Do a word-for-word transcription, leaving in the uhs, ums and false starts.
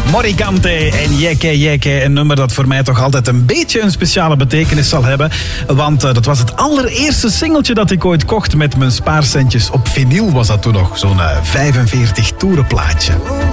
Morricante en Jekke Jekke. Een nummer dat voor mij toch altijd een beetje een speciale betekenis zal hebben. Want uh, dat was het allereerste singeltje dat ik ooit kocht met mijn spaarcentjes. Op vinyl was dat toen nog, zo'n uh, vijfenveertig toerenplaatje.